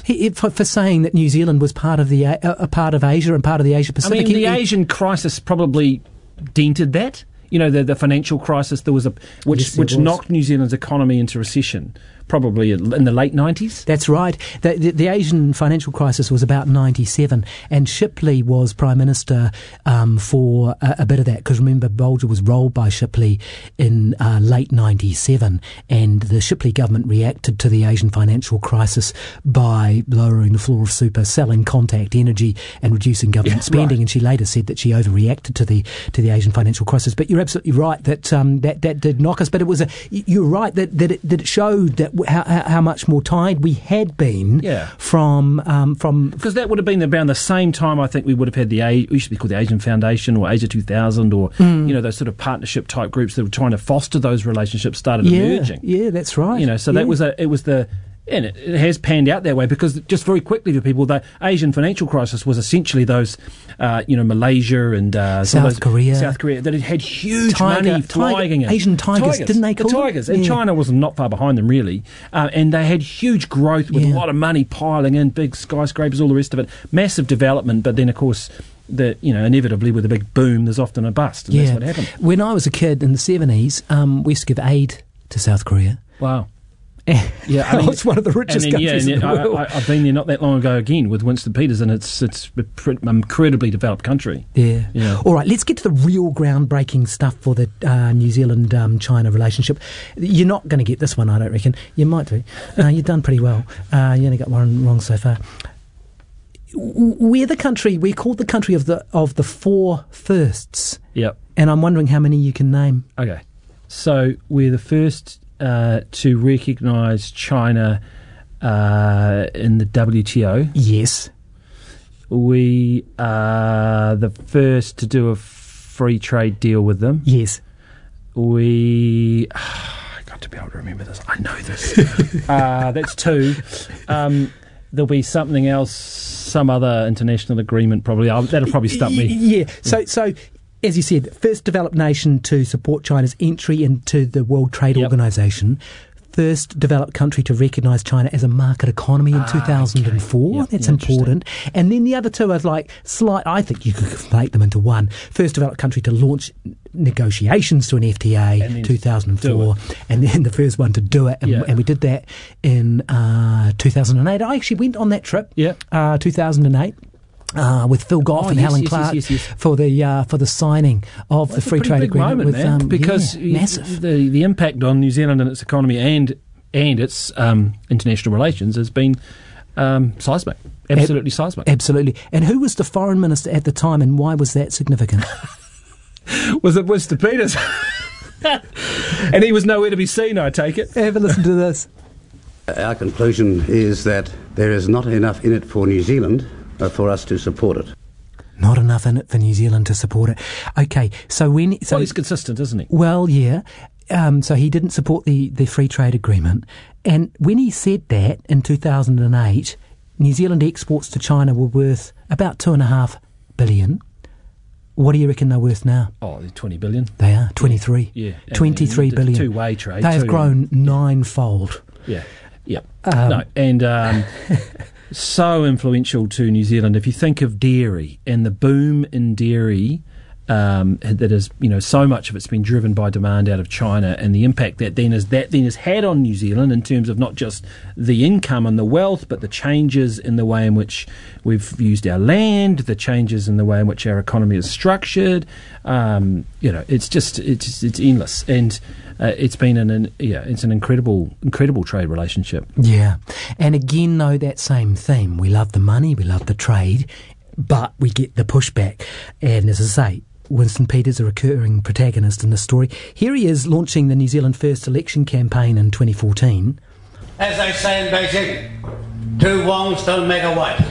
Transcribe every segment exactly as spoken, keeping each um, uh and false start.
He, for, for saying that New Zealand was part of the a, a part of Asia and part of the Asia Pacific. I mean, the he, Asian crisis probably dented that. You know, the, the financial crisis, there was a which Yes, which was. knocked New Zealand's economy into recession, probably in the late nineties. That's right. The, the, the Asian financial crisis was about ninety-seven, and Shipley was Prime Minister um, for a, a bit of that, because remember, Bolger was rolled by Shipley in uh, late ninety-seven, and the Shipley government reacted to the Asian financial crisis by lowering the floor of super, selling contact energy, and reducing government Yeah, spending, right. and she later said that she overreacted to the to the Asian financial crisis. But you're absolutely right that um, that, that did knock us, but it was a, you're right that, that, it, that it showed that How, how much more tired we had been Yeah. from um, from Because that would have been around the same time, I think, we would have had the A- it used to be called the Asian Foundation or Asia two thousand, or Mm. you know, those sort of partnership type groups that were trying to foster those relationships started yeah emerging. yeah that's right You know, so yeah. that was a it was the and it, it has panned out that way, because just very quickly for people, the Asian financial crisis was essentially those, uh, you know, Malaysia and uh, some of South those- Korea. South Korea that had had huge Tiger- money tiger- flying in. Asian tigers, didn't they call the them? tigers? And Yeah. China was not far behind them, really, uh, and they had huge growth with Yeah. a lot of money piling in, big skyscrapers, all the rest of it, massive development. But then, of course, the you know, inevitably with a big boom, there's often a bust, and yeah. that's what happened. When I was a kid in the seventies, um, we used to give aid to South Korea. Wow. Yeah, I mean, it's one of the richest and then, countries yeah, in the and I, world. I, I've been there not that long ago again with Winston Peters, and it's it's a pre- incredibly developed country. Yeah. Yeah. All right, let's get to the real groundbreaking stuff for the uh, New Zealand-China um, relationship. You're not going to get this one, I don't reckon. You might do. Uh, you've done pretty well. Uh, you only got one wrong so far. We're the country, we're called the country of the of the four firsts. Yep. And I'm wondering how many you can name. Okay. So we're the first uh, to recognise China uh, in the W T O. Yes. We are the first to do a free trade deal with them. Yes. We... I got to be able to remember this. I know this. uh, that's two. Um, there'll be something else, some other international agreement probably. I'll, that'll probably stump me. Yeah. So, so as you said, first developed nation to support China's entry into the World Trade Yep. Organisation. First developed country to recognise China as a market economy in Ah, two thousand four. okay. Yep, That's yeah, important. And then the other two are like slight. I think you could conflate them into one. First developed country to launch negotiations to an F T A And then two thousand four, do and then the first one to do it. And, Yeah. and we did that in uh, two thousand eight. I actually went on that trip. Yeah. Uh, two thousand eight. Uh, with Phil Goff Oh, and yes, Helen yes, Clark yes, yes, yes. for the uh, for the signing of That's the free a pretty trade big agreement moment, with man, um, because yeah, y- massive. the the impact on New Zealand and its economy and and its um, international relations has been um, seismic, absolutely seismic. Absolutely. And who was the foreign minister at the time, and why was that significant? Was it Winston Peters? And he was nowhere to be seen, I take it. Have a listen to this. Our conclusion is that there is not enough in it for New Zealand uh, for us to support it. Not enough in it for New Zealand to support it. Okay, so when... So, Well, he's consistent, isn't he? well, yeah. Um, so he didn't support the, the free trade agreement. And when he said that in two thousand eight, New Zealand exports to China were worth about two and a half billion. What do you reckon they're worth now? Oh, they're twenty billion. They are twenty-three. Yeah. And- twenty-three and billion. two-way trade. They have too. grown ninefold. Yeah. Yeah. Um, no, and um, so influential to New Zealand. If you think of dairy and the boom in dairy, um, that is, you know, so much of it's been driven by demand out of China, and the impact that then is that then has had on New Zealand in terms of not just the income and the wealth, but the changes in the way in which we've used our land, the changes in the way in which our economy is structured. Um, you know, it's just it's it's endless, and uh, it's been an, an yeah, it's an incredible incredible trade relationship. Yeah. And again, though, that same theme. We love the money, we love the trade, but we get the pushback. And as I say, Winston Peters, a recurring protagonist in this story. Here he is launching the New Zealand First election campaign in twenty fourteen. As they say in Beijing, two wrongs don't make a right.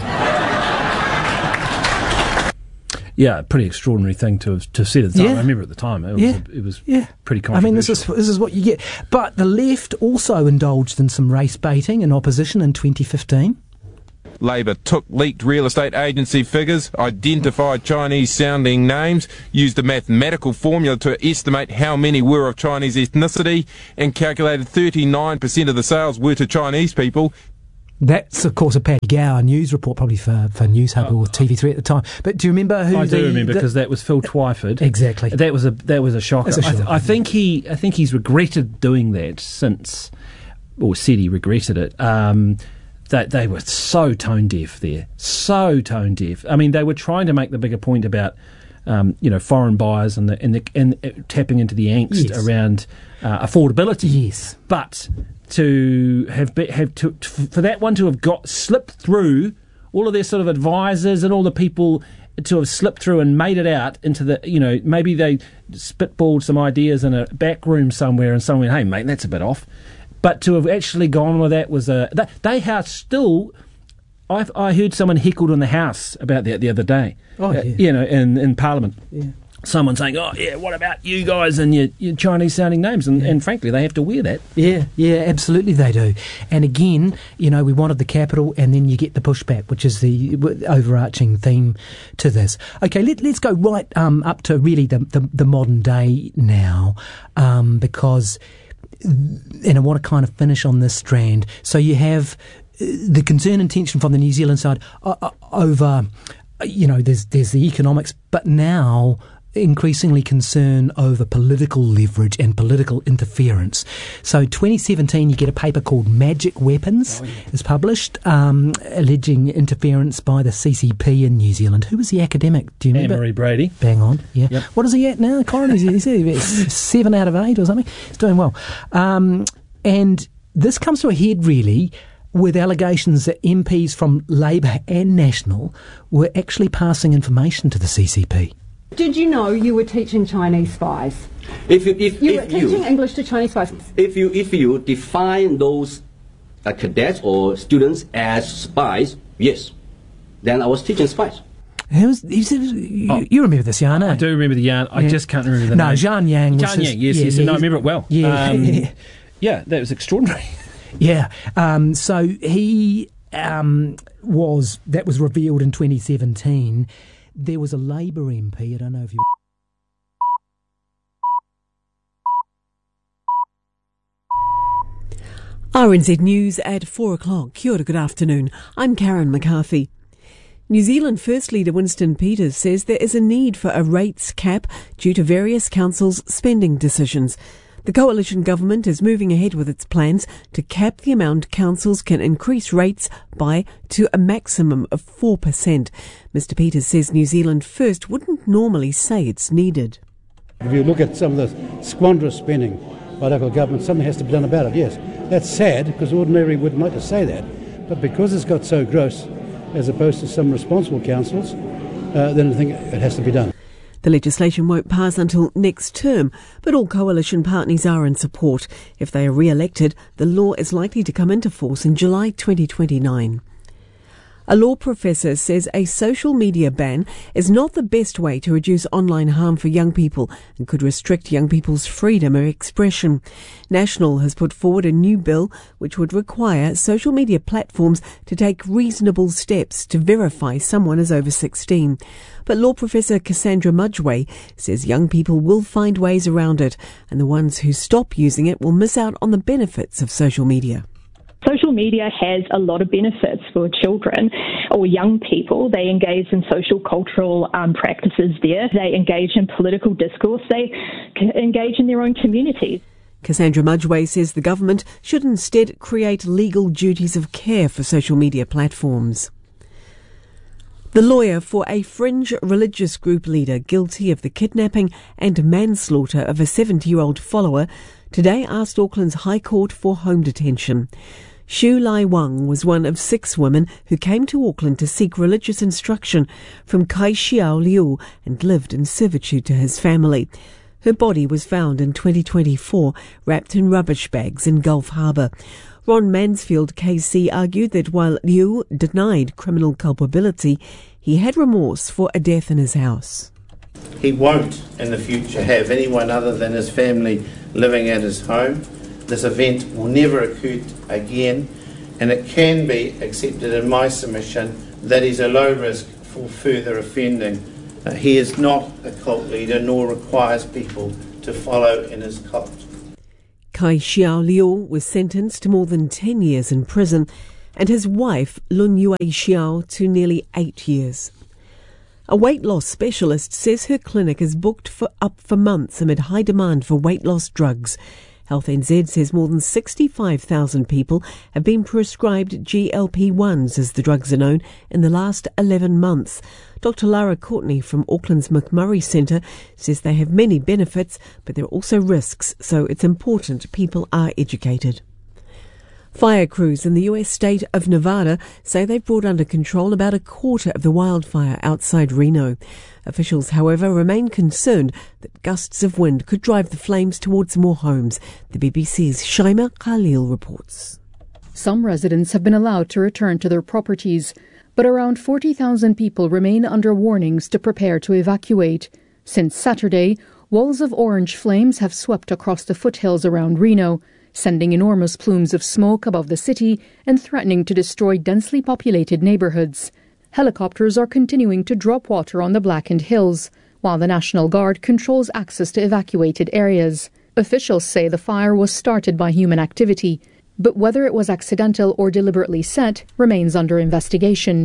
Yeah, pretty extraordinary thing to have, to have said at the time. Yeah. I remember at the time it was, Yeah. it was Yeah. pretty I controversial. mean, this is this is what you get. But the left also indulged in some race baiting in opposition in twenty fifteen. Labor took leaked real estate agency figures, identified Chinese-sounding names, used a mathematical formula to estimate how many were of Chinese ethnicity, and calculated thirty-nine percent of the sales were to Chinese people. That's, of course, a Paddy Gower news report, probably for, for News Hub oh, or T V three at the time. But do you remember who? I the, do remember because that was Phil Twyford. Exactly. That was a that was a shocker. A shocker. I, I think he I think he's regretted doing that since, or said he regretted it. Um, that they were so tone deaf there, so tone deaf. I mean, they were trying to make the bigger point about, um, you know, foreign buyers and the and the and uh, tapping into the angst yes. around uh, affordability. Yes, but. To have be, have to, to for that one to have got slipped through all of their sort of advisors and all the people to have slipped through and made it out into the, you know, maybe they spitballed some ideas in a back room somewhere and someone went, hey mate, that's a bit off, but to have actually gone with that was a they, they have still. I I heard someone heckled in the House about that the other day. Oh yeah. uh, you know, in in Parliament. Yeah. Someone saying, oh, yeah, what about you guys and your, your Chinese-sounding names? And, yeah. and frankly, they have to wear that. Yeah, yeah, absolutely they do. And again, you know, we wanted the capital and then you get the pushback, which is the overarching theme to this. Okay, let, let's go right um, up to really the, the, the modern day now, um, because, and I want to kind of finish on this strand. So you have the concern and tension from the New Zealand side uh, over, you know, there's there's the economics, but now increasingly concern over political leverage and political interference. So twenty seventeen, you get a paper called Magic Weapons. Oh, yeah. Is published, um, alleging interference by the C C P in New Zealand. Who was the academic? Do you remember? Anne-Marie Brady. Bang on, yeah. Yep. What is he at now? Coroner, is he seven out of eight or something? He's doing well. Um, and this comes to a head, really, with allegations that M Ps from Labour and National were actually passing information to the C C P. Did you know you were teaching Chinese spies? If you, if, you if were teaching you, English to Chinese spies. If you, if you define those uh, cadets or students as spies, yes, then I was teaching spies. Who was, you, said, you, oh, you remember this yarn, eh? I do remember the yarn. I yeah. just can't remember the no, name. No, Zhang Yang. Was Zhang his, Yang, yes, yeah, yes. Yeah, no, I remember it well. Yeah. Um, yeah, that was extraordinary. Yeah. Um, so he um, was, that was revealed in twenty seventeen. There was a Labour M P, I don't know if you... R N Z News at four o'clock. Kia ora, good afternoon. I'm Karen McCarthy. New Zealand First Leader Winston Peters says there is a need for a rates cap due to various councils' spending decisions. The coalition government is moving ahead with its plans to cap the amount councils can increase rates by to a maximum of four percent. Mister Peters says New Zealand First wouldn't normally say it's needed. If you look at some of the squanderous spending by local government, something has to be done about it, yes. That's sad, because ordinarily we wouldn't like to say that. But because it's got so gross, as opposed to some responsible councils, uh, then I think it has to be done. The legislation won't pass until next term, but all coalition parties are in support. If they are re-elected, the law is likely to come into force in July twenty twenty-nine. A law professor says a social media ban is not the best way to reduce online harm for young people and could restrict young people's freedom of expression. National has put forward a new bill which would require social media platforms to take reasonable steps to verify someone is over sixteen. But law professor Cassandra Mudgeway says young people will find ways around it, and the ones who stop using it will miss out on the benefits of social media. Social media has a lot of benefits for children or young people. They engage in social cultural um, practices there. They engage in political discourse. They engage in their own communities. Cassandra Mudgeway says the government should instead create legal duties of care for social media platforms. The lawyer for a fringe religious group leader guilty of the kidnapping and manslaughter of a seventy-year-old follower today asked Auckland's High Court for home detention. Shu Lai Wang was one of six women who came to Auckland to seek religious instruction from Kai Xiao Liu and lived in servitude to his family. Her body was found in twenty twenty-four, wrapped in rubbish bags in Gulf Harbour. Ron Mansfield K C argued that while Liu denied criminal culpability, he had remorse for a death in his house. He won't in the future have anyone other than his family living at his home. This event will never occur again, and it can be accepted in my submission that he's a low risk for further offending. Uh, he is not a cult leader, nor requires people to follow in his cult. Kai Xiao Liu was sentenced to more than ten years in prison. and his wife Lun Yue Xiao to nearly eight years. A weight loss specialist says her clinic is booked for up for months amid high demand for weight loss drugs. Health N Z says more than sixty-five thousand people have been prescribed G L P ones, as the drugs are known, in the last eleven months. Doctor Lara Courtney from Auckland's McMurray Centre says they have many benefits, but there are also risks, so it's important people are educated. Fire crews in the U S state of Nevada say they've brought under control about a quarter of the wildfire outside Reno. Officials, however, remain concerned that gusts of wind could drive the flames towards more homes. The B B C's Shaima Khalil reports. Some residents have been allowed to return to their properties, but around forty thousand people remain under warnings to prepare to evacuate. Since Saturday, walls of orange flames have swept across the foothills around Reno, sending enormous plumes of smoke above the city and threatening to destroy densely populated neighborhoods. Helicopters are continuing to drop water on the blackened hills, while the National Guard controls access to evacuated areas. Officials say the fire was started by human activity, but whether it was accidental or deliberately set remains under investigation.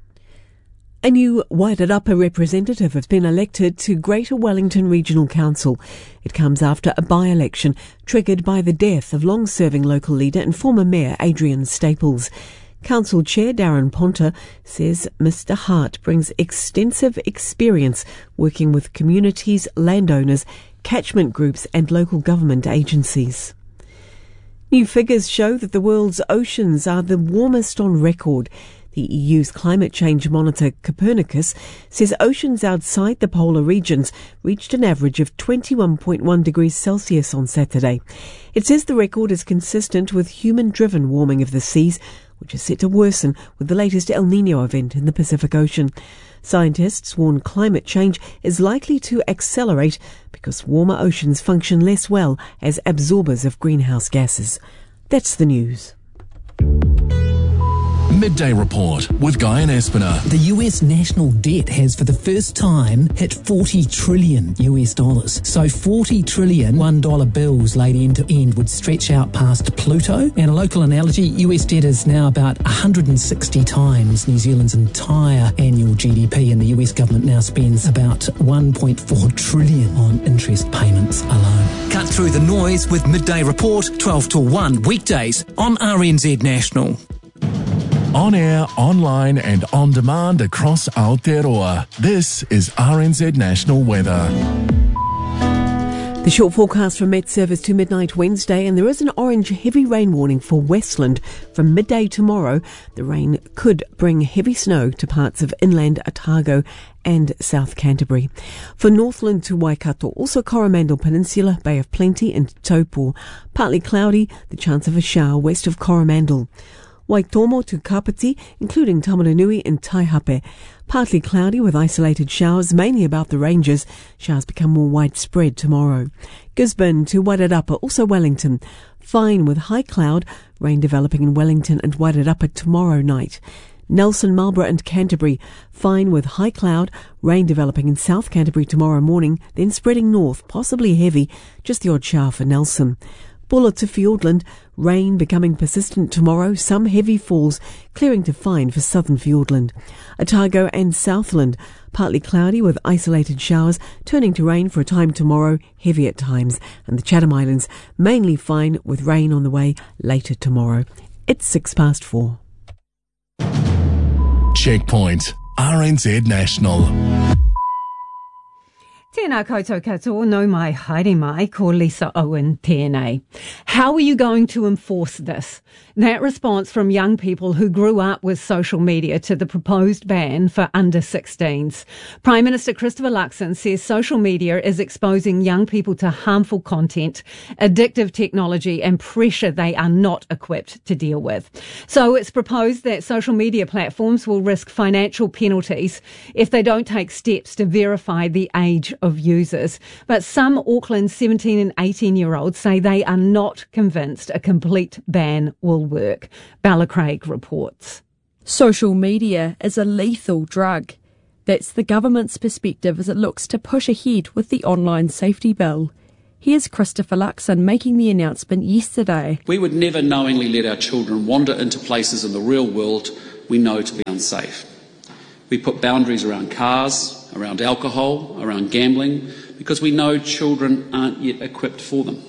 A new Wairarapa representative has been elected to Greater Wellington Regional Council. It comes after a by-election triggered by the death of long-serving local leader and former mayor Adrian Staples. Council Chair Darren Ponta says Mister Hart brings extensive experience working with communities, landowners, catchment groups and local government agencies. New figures show that the world's oceans are the warmest on record. The E U's climate change monitor Copernicus says oceans outside the polar regions reached an average of twenty-one point one degrees Celsius on Saturday. It says the record is consistent with human-driven warming of the seas, which is set to worsen with the latest El Niño event in the Pacific Ocean. Scientists warn climate change is likely to accelerate because warmer oceans function less well as absorbers of greenhouse gases. That's the news. Midday Report with Guy and Espiner. The U S national debt has for the first time hit forty trillion U S dollars. So forty trillion one dollar bills laid end to end would stretch out past Pluto. And a local analogy, U S debt is now about one hundred sixty times New Zealand's entire annual G D P, and the U S government now spends about one point four trillion on interest payments alone. Cut through the noise with Midday Report, twelve to one weekdays on R N Z National. On air, online and on demand across Aotearoa. This is R N Z National Weather. The short forecast from Met Service to midnight Wednesday, and there is an orange heavy rain warning for Westland from midday tomorrow. The rain could bring heavy snow to parts of inland Otago and South Canterbury. For Northland to Waikato, also Coromandel Peninsula, Bay of Plenty and Taupo. Partly cloudy, the chance of a shower west of Coromandel. Waitomo to Kapiti, including Tamaranui and Taihape. Partly cloudy with isolated showers, mainly about the ranges. Showers become more widespread tomorrow. Gisborne to Wairarapa, also Wellington. Fine with high cloud, rain developing in Wellington and Wairarapa tomorrow night. Nelson, Marlborough and Canterbury, fine with high cloud, rain developing in South Canterbury tomorrow morning, then spreading north, possibly heavy, just the odd shower for Nelson. Buller to Fiordland, rain becoming persistent tomorrow, some heavy falls, clearing to fine for southern Fiordland. Otago and Southland, partly cloudy with isolated showers, turning to rain for a time tomorrow, heavy at times. And the Chatham Islands, mainly fine with rain on the way later tomorrow. It's six past four. Checkpoint, R N Z National. Tēnā koutou katoa, no mai haere mai, ko Lisa Owen tēnei. How are you going to enforce this? That response from young people who grew up with social media to the proposed ban for under sixteens. Prime Minister Christopher Luxon says social media is exposing young people to harmful content, addictive technology and pressure they are not equipped to deal with. So it's proposed that social media platforms will risk financial penalties if they don't take steps to verify the age of users. But some Auckland seventeen and eighteen year olds say they are not convinced a complete ban will work. Bella Craig reports. Social media is a lethal drug. That's the government's perspective as it looks to push ahead with the online safety bill. Here's Christopher Luxon making the announcement yesterday. We would never knowingly let our children wander into places in the real world we know to be unsafe. We put boundaries around cars, around alcohol, around gambling, because we know children aren't yet equipped for them.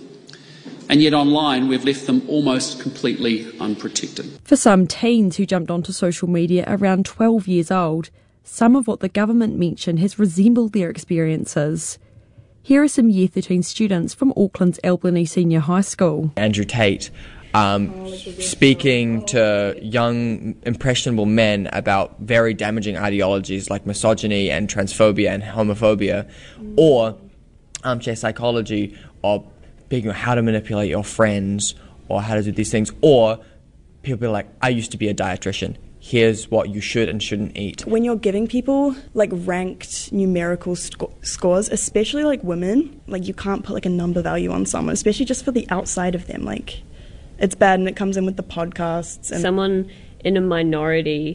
And yet online we've left them almost completely unprotected. For some teens who jumped onto social media around twelve years old, some of what the government mentioned has resembled their experiences. Here are some Year thirteen students from Auckland's Albany Senior High School. Andrew Tate um, speaking to young, impressionable men about very damaging ideologies like misogyny and transphobia and homophobia, or armchair psychology, or being how to manipulate your friends, or how to do these things, or people be like, I used to be a dietitian. Here's what you should and shouldn't eat. When you're giving people like ranked numerical sc- scores, especially like women, like you can't put like a number value on someone, especially just for the outside of them. Like it's bad, and it comes in with the podcasts. And someone in a minority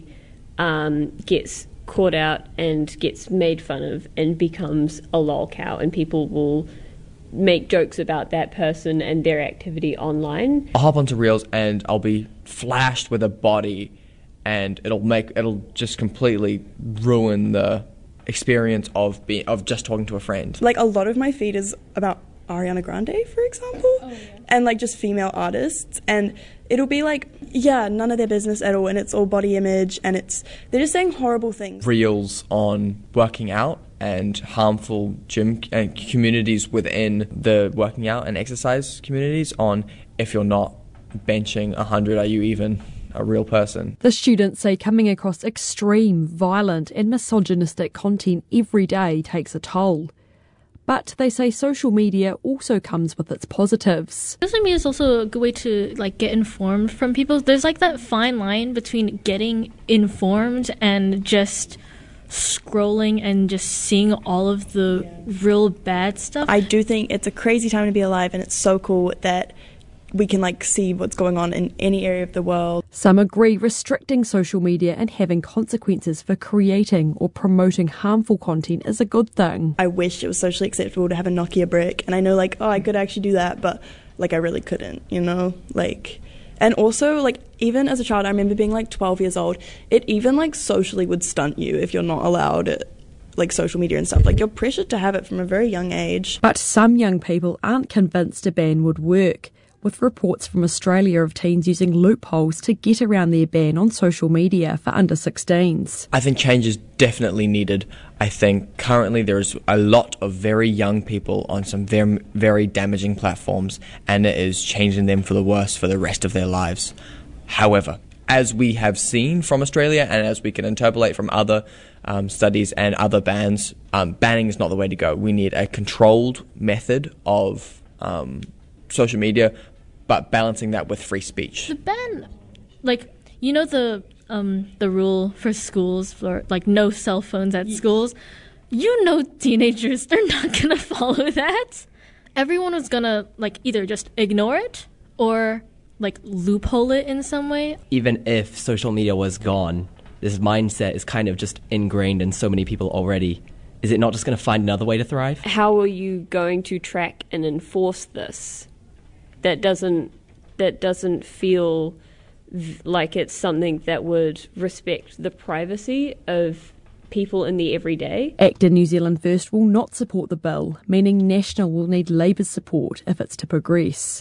um, gets caught out and gets made fun of and becomes a lol cow, and people will make jokes about that person and their activity online. I'll hop onto Reels and I'll be flashed with a body, and it'll make it'll just completely ruin the experience of being of just talking to a friend. Like a lot of my feed is about Ariana Grande, for example, oh, yeah. and like just female artists, and it'll be like, yeah, none of their business at all, and it's all body image, and it's they're just saying horrible things. Reels on working out and harmful gym uh, communities within the working out and exercise communities on if you're not benching one hundred, are you even a real person? The students say coming across extreme, violent and misogynistic content every day takes a toll. But they say social media also comes with its positives. Social media is also a good way to like get informed from people. There's like that fine line between getting informed and just scrolling and just seeing all of the yeah. real bad stuff. I do think it's a crazy time to be alive, and it's so cool that we can like see what's going on in any area of the world. Some agree restricting social media and having consequences for creating or promoting harmful content is a good thing. I wish it was socially acceptable to have a Nokia brick, and I know like, oh, I could actually do that, but like I really couldn't, you know? Like, and also like even as a child, I remember being like twelve years old, it even like socially would stunt you if you're not allowed it. Like social media and stuff, like you're pressured to have it from a very young age. But some young people aren't convinced a ban would work, with reports from Australia of teens using loopholes to get around their ban on social media for under sixteens. I think change is definitely needed. I think currently there's a lot of very young people on some very, very damaging platforms, and it is changing them for the worse for the rest of their lives. However, as we have seen from Australia and as we can interpolate from other um, studies and other bans, um, banning is not the way to go. We need a controlled method of um, social media, but balancing that with free speech. The ban, like, you know the um, the rule for schools for, like, no cell phones at schools? You know teenagers, they're not going to follow that. Everyone was going to, like, either just ignore it or, like, loophole it in some way. Even if social media was gone, this mindset is kind of just ingrained in so many people already. Is it not just going to find another way to thrive? How are you going to track and enforce this? That doesn't that doesn't feel like it's something that would respect the privacy of people in the everyday. ACTA New Zealand First will not support the bill, meaning National will need Labour's support if it's to progress.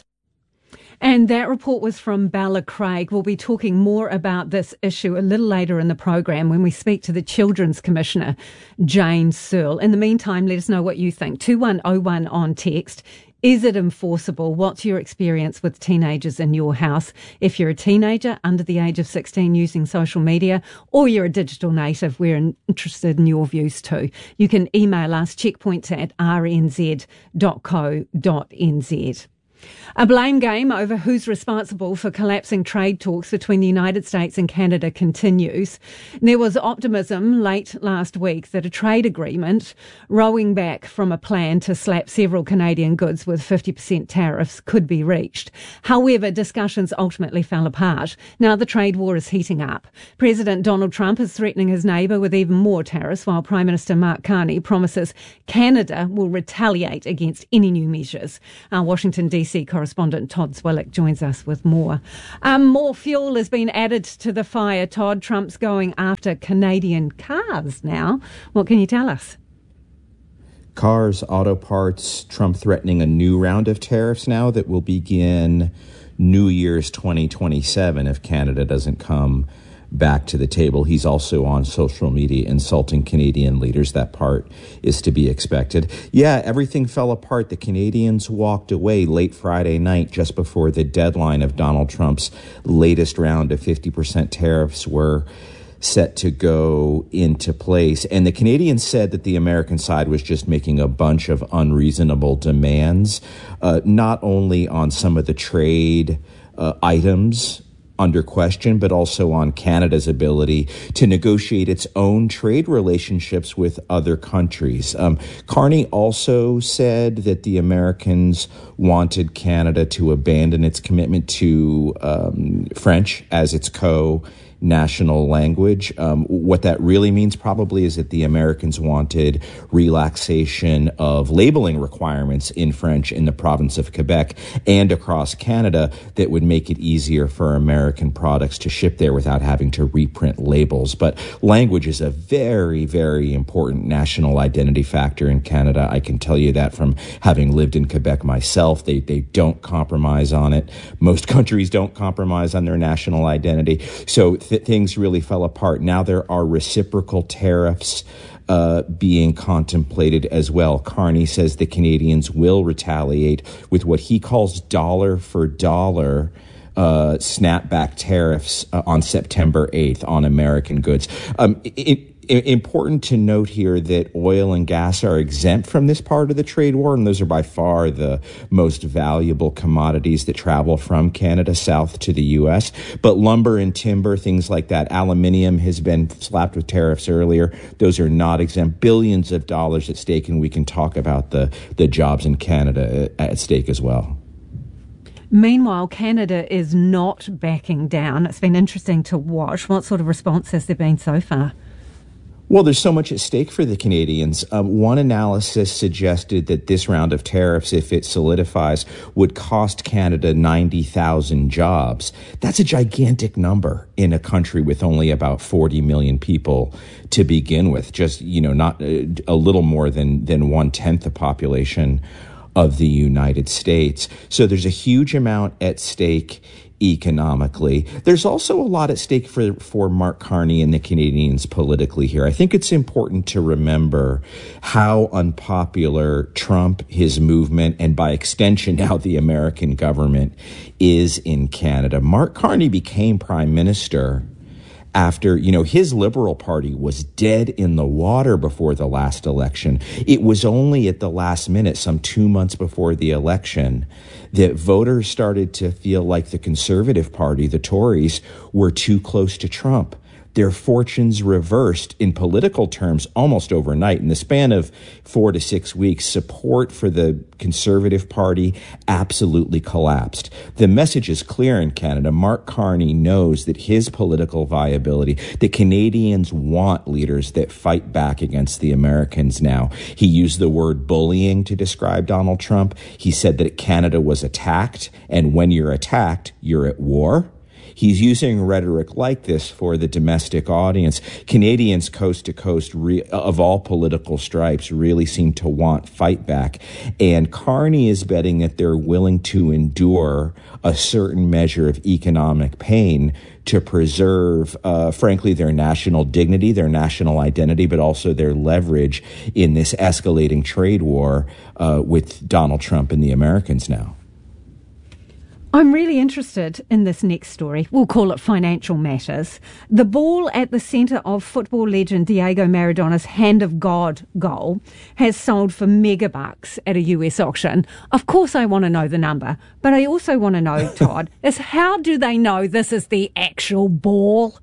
And that report was from Bella Craig. We'll be talking more about this issue a little later in the program when we speak to the Children's Commissioner, Jane Searle. In the meantime, let us know what you think. two one oh one on text. Is it enforceable? What's your experience with teenagers in your house? If you're a teenager under the age of sixteen using social media, or you're a digital native, we're interested in your views too. You can email us checkpoints at r n z dot co dot n z. A blame game over who's responsible for collapsing trade talks between the United States and Canada continues. There was optimism late last week that a trade agreement rowing back from a plan to slap several Canadian goods with fifty percent tariffs could be reached. However, discussions ultimately fell apart. Now the trade war is heating up. President Donald Trump is threatening his neighbour with even more tariffs, while Prime Minister Mark Carney promises Canada will retaliate against any new measures. Our Washington D C correspondent Correspondent Todd Zwillich joins us with more. Um, more fuel has been added to the fire, Todd. Trump's going after Canadian cars now. What can you tell us? Cars, auto parts, Trump threatening a new round of tariffs now that will begin New Year's twenty twenty-seven if Canada doesn't come back to the table. He's also on social media insulting Canadian leaders. That part is to be expected. Yeah, everything fell apart. The Canadians walked away late Friday night, just before the deadline of Donald Trump's latest round of fifty percent tariffs were set to go into place. And the Canadians said that the American side was just making a bunch of unreasonable demands, uh, not only on some of the trade uh, items under question, but also on Canada's ability to negotiate its own trade relationships with other countries. Um, Carney also said that the Americans wanted Canada to abandon its commitment to um, French as its co national language. Um, what that really means probably is that the Americans wanted relaxation of labeling requirements in French in the province of Quebec and across Canada that would make it easier for American products to ship there without having to reprint labels. But language is a very, very important national identity factor in Canada. I can tell you that from having lived in Quebec myself. They, they don't compromise on it. Most countries don't compromise on their national identity. So th- things really fell apart. Now there are reciprocal tariffs uh, being contemplated as well. Carney says the Canadians will retaliate with what he calls dollar for dollar uh, snapback tariffs uh, on September eighth on American goods. Um, it, Important to note here that oil and gas are exempt from this part of the trade war, and those are by far the most valuable commodities that travel from Canada south to the U S. But lumber and timber, things like that, aluminium has been slapped with tariffs earlier. Those are not exempt. Billions of dollars at stake, and we can talk about the, the jobs in Canada at stake as well. Meanwhile, Canada is not backing down. It's been interesting to watch. What sort of response has there been so far? Well, there's so much at stake for the Canadians. Um, one analysis suggested that this round of tariffs, if it solidifies, would cost Canada ninety thousand jobs. That's a gigantic number in a country with only about forty million people to begin with. Just, you know, not uh, a little more than, than one-tenth the population of the United States. So there's a huge amount at stake economically. There's also a lot at stake for, for Mark Carney and the Canadians politically here. I think it's important to remember how unpopular Trump, his movement, and by extension now the American government is in Canada. Mark Carney became prime minister after, you know, his Liberal Party was dead in the water before the last election. It was only at the last minute, some two months before the election, that voters started to feel like the Conservative Party, the Tories, were too close to Trump. Their fortunes reversed in political terms almost overnight. In the span of four to six weeks, support for the Conservative Party absolutely collapsed. The message is clear in Canada. Mark Carney knows that his political viability, the Canadians want leaders that fight back against the Americans now. He used the word bullying to describe Donald Trump. He said that Canada was attacked, and when you're attacked, you're at war. He's using rhetoric like this for the domestic audience. Canadians coast to coast re- of all political stripes really seem to want fight back. And Carney is betting that they're willing to endure a certain measure of economic pain to preserve, uh, frankly, their national dignity, their national identity, but also their leverage in this escalating trade war uh, with Donald Trump and the Americans now. I'm really interested in this next story. We'll call it Financial Matters. The ball at the centre of football legend Diego Maradona's Hand of God goal has sold for megabucks at a U S auction. Of course I want to know the number, but I also want to know, Todd, is how do they know this is the actual ball?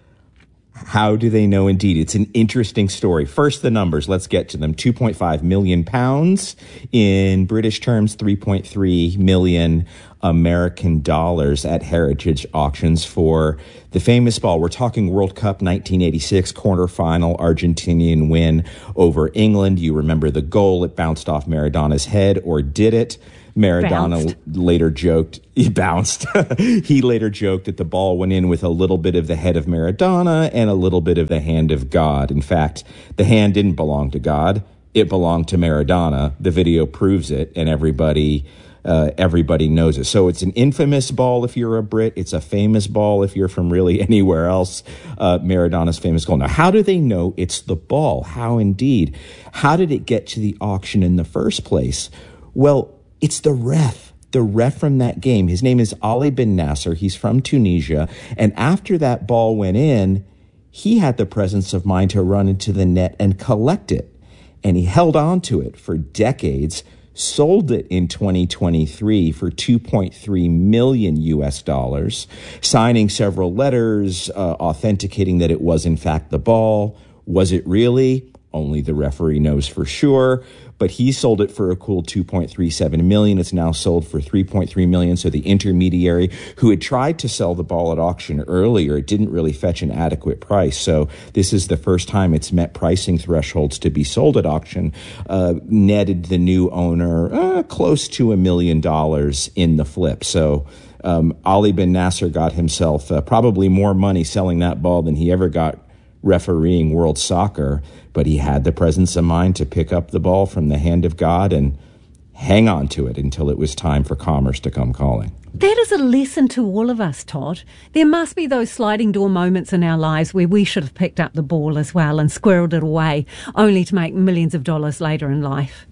How do they know? Indeed, it's an interesting story. First, the numbers. Let's get to them. two point five million pounds. In British terms, three point three million American dollars at Heritage Auctions for the famous ball. We're talking World Cup nineteen eighty-six quarterfinal Argentinian win over England. You remember the goal. It bounced off Maradona's head, or did it? Maradona bounced. later joked, he bounced. He later joked that the ball went in with a little bit of the head of Maradona and a little bit of the hand of God. In fact, the hand didn't belong to God. It belonged to Maradona. The video proves it, and everybody uh, everybody knows it. So it's an infamous ball if you're a Brit. It's a famous ball if you're from really anywhere else. Uh, Maradona's famous goal. Now, how do they know it's the ball? How indeed? How did it get to the auction in the first place? Well, it's the ref, the ref from that game. His name is Ali bin Nasser. He's from Tunisia. And after that ball went in, he had the presence of mind to run into the net and collect it. And he held on to it for decades, sold it in twenty twenty-three for two point three million U S dollars, signing several letters uh, authenticating that it was in fact the ball. Was it really? Only the referee knows for sure. But he sold it for a cool two point three seven million dollars. It's now sold for three point three million dollars. So the intermediary who had tried to sell the ball at auction earlier, it didn't really fetch an adequate price. So this is the first time it's met pricing thresholds to be sold at auction, uh, netted the new owner uh, close to a million dollars in the flip. So um, Ali bin Nasser got himself uh, probably more money selling that ball than he ever got refereeing World Soccer, but he had the presence of mind to pick up the ball from the hand of God and hang on to it until it was time for commerce to come calling. That is a lesson to all of us, Todd. There must be those sliding door moments in our lives where we should have picked up the ball as well and squirreled it away, only to make millions of dollars later in life.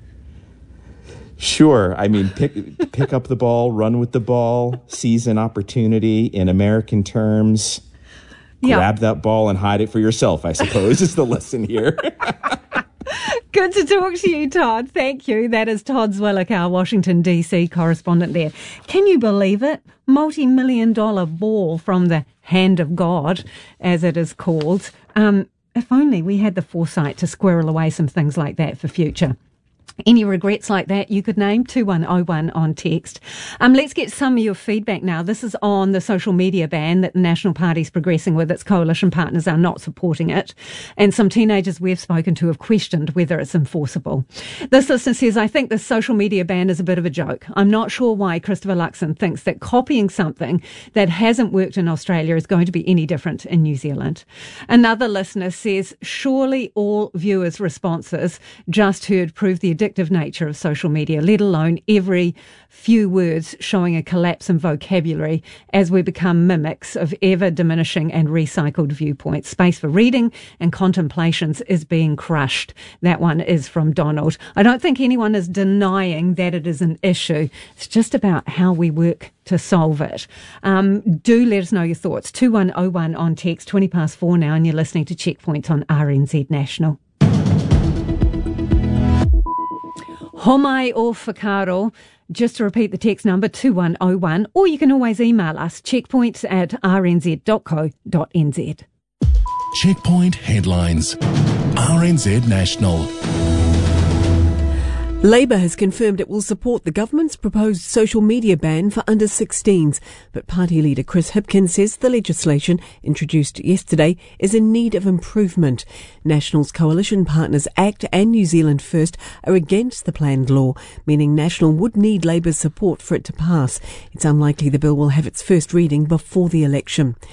Sure. I mean, pick pick up the ball, run with the ball, seize an opportunity. In American terms, grab yep. that ball and hide it for yourself, I suppose, is the lesson here. Good to talk to you, Todd. Thank you. That is Todd Zwillich, our Washington, D C correspondent there. Can you believe it? Multi-million dollar ball from the hand of God, as it is called. Um, if only we had the foresight to squirrel away some things like that for future. Any regrets like that you could name? two one oh one on text. Um, let's get some of your feedback now. This is on the social media ban that the National Party's progressing with. Its coalition partners are not supporting it. And some teenagers we've spoken to have questioned whether it's enforceable. This listener says, I think the social media ban is a bit of a joke. I'm not sure why Christopher Luxon thinks that copying something that hasn't worked in Australia is going to be any different in New Zealand. Another listener says, surely all viewers' responses just heard prove the addictive nature of social media, let alone every few words showing a collapse in vocabulary as we become mimics of ever diminishing and recycled viewpoints. Space for reading and contemplations is being crushed. That one is from Donald. I don't think anyone is denying that it is an issue. It's just about how we work to solve it. Um, do let us know your thoughts. two one oh one on text, twenty past four now, and you're listening to Checkpoint on R N Z National. Homai or whakaaro, just to repeat the text number, two one oh one, or you can always email us, checkpoints at r n z dot co dot n z. Checkpoint headlines. R N Z National. Labour has confirmed it will support the government's proposed social media ban for under sixteens, but party leader Chris Hipkins says the legislation introduced yesterday is in need of improvement. National's coalition partners ACT and New Zealand First are against the planned law, meaning National would need Labour's support for it to pass. It's unlikely the bill will have its first reading before the election.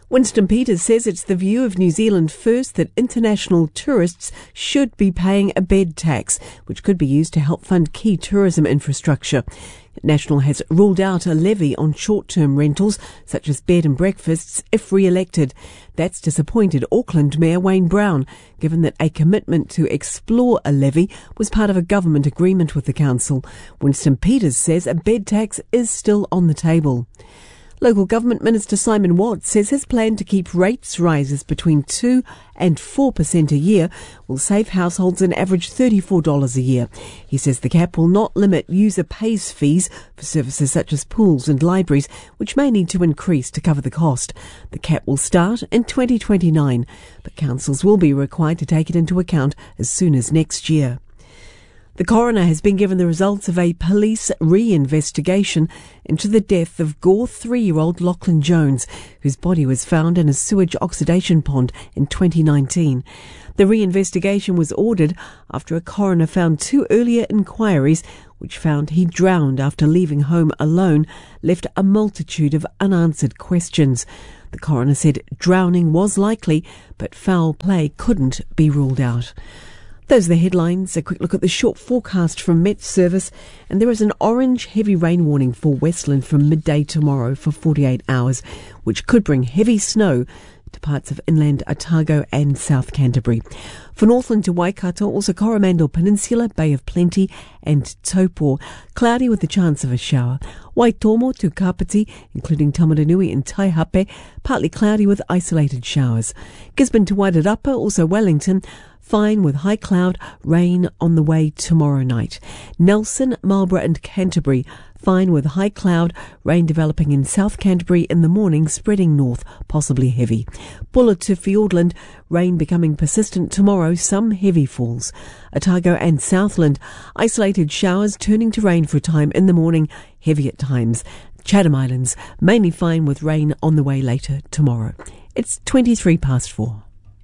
Winston Peters says it's the view of New Zealand First that international tourists should be paying a bed tax, which could be used to help fund key tourism infrastructure. National has ruled out a levy on short-term rentals, such as bed and breakfasts, if re-elected. That's disappointed Auckland Mayor Wayne Brown, given that a commitment to explore a levy was part of a government agreement with the council. Winston Peters says a bed tax is still on the table. Local Government Minister Simon Watts says his plan to keep rates rises between two and four percent a year will save households an average thirty-four dollars a year. He says the cap will not limit user pays fees for services such as pools and libraries, which may need to increase to cover the cost. The cap will start in twenty twenty-nine, but councils will be required to take it into account as soon as next year. The coroner has been given the results of a police re-investigation into the death of Gore three-year-old Lachlan Jones, whose body was found in a sewage oxidation pond in twenty nineteen. The re-investigation was ordered after a coroner found two earlier inquiries which found he drowned after leaving home alone, left a multitude of unanswered questions. The coroner said drowning was likely, but foul play couldn't be ruled out. Those are the headlines. A quick look at the short forecast from Met Service, and there is an orange heavy rain warning for Westland from midday tomorrow for forty-eight hours, which could bring heavy snow to parts of inland Otago and South Canterbury. For Northland to Waikato, also Coromandel Peninsula, Bay of Plenty and Taupo, cloudy with the chance of a shower. Waitomo to Kapiti, including Tamaranui and Taihape, partly cloudy with isolated showers. Gisborne to Wairarapa, also Wellington, fine with high cloud, rain on the way tomorrow night. Nelson, Marlborough and Canterbury, fine with high cloud, rain developing in South Canterbury in the morning, spreading north, possibly heavy. Buller to Fiordland, rain becoming persistent tomorrow, some heavy falls. Otago and Southland, isolated showers turning to rain for a time in the morning, heavy at times. Chatham Islands, mainly fine with rain on the way later tomorrow. It's twenty-three past four.